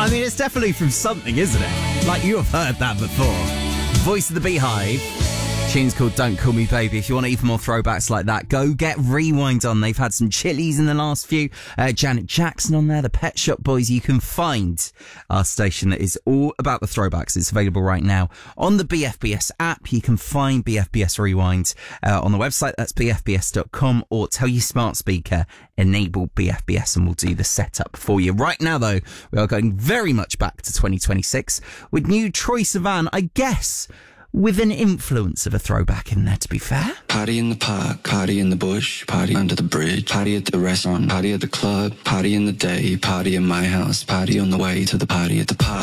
mean, it's definitely from something, isn't it? Like, you have heard that before. Voice of the Beehive. Tune's called Don't Call Me Baby. If you want even more throwbacks like that, go get Rewind on. They've had some Chili's in the last few. Janet Jackson on there, the Pet Shop Boys. You can find our station that is all about the throwbacks. It's available right now on the BFBS app. You can find BFBS Rewind on the website. That's bfbs.com, or tell your smart speaker, enable BFBS, and we'll do the setup for you. Right now, though, we are going very much back to 2026 with new Troye Sivan, I guess, with an influence of a throwback in there, to be fair. Party in the park, party in the bush, party under the bridge, party at the restaurant, party at the club, party in the day, party in my house, party on the way to the party at the park.